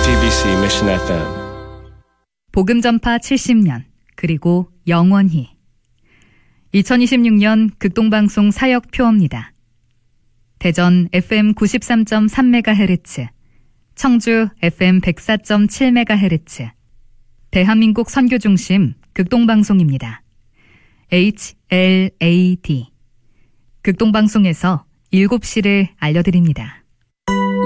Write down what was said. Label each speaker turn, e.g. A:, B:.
A: JTBC Mission FM.
B: 복음 전파 70년, 그리고 영원히. 2026년 극동방송 사역 표어입니다. 대전 FM 93.3MHz, 청주 FM 104.7MHz, 대한민국 선교중심 극동방송입니다. HLAD. 극동방송에서 7시를 알려드립니다.